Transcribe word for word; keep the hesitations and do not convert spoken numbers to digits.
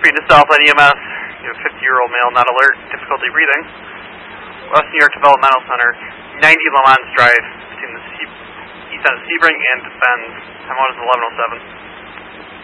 Speed to Southland E M S. You have a fifty-year-old male not alert, difficulty breathing. West New York Developmental Center, ninety Lamont Drive, between the sea, east end of Sebring and Bend. Time out is eleven oh seven.